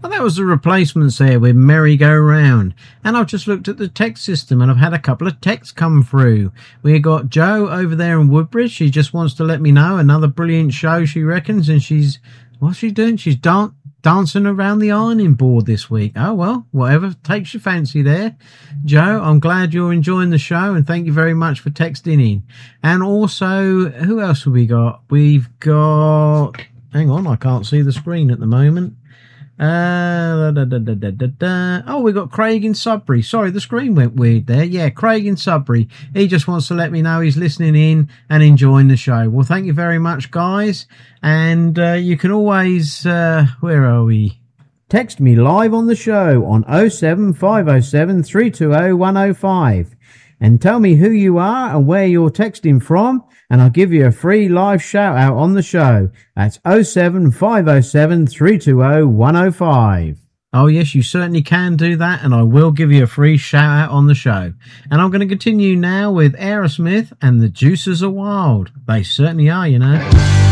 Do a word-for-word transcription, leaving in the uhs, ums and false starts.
Well, that was the Replacements there with Merry Go Round. And I've just looked at the text system and I've had a couple of texts come through. We got Jo over there in Woodbridge. She just wants to let me know another brilliant show, she reckons. And she's, what's she doing? She's dan- dancing around the ironing board this week. Oh, well, whatever takes your fancy there. Jo, I'm glad you're enjoying the show and thank you very much for texting in. And also, who else have we got? We've got, hang on, I can't see the screen at the moment. Uh, da, da, da, da, da, da. Oh, we got Craig in Sudbury. Sorry, the screen went weird there. Yeah, Craig in Sudbury. He just wants to let me know he's listening in and enjoying the show. Well, thank you very much, guys. And uh, you can always, uh, where are we? Text me live on the show on oh seven five oh seven three two oh one oh five and tell me who you are and where you're texting from, and I'll give you a free live shout out on the show. That's oh seven five oh seven three two oh one oh five. Oh yes, you certainly can do that, and I will give you a free shout out on the show. And I'm going to continue now with Aerosmith and The Juices Are Wild. They certainly are, you know.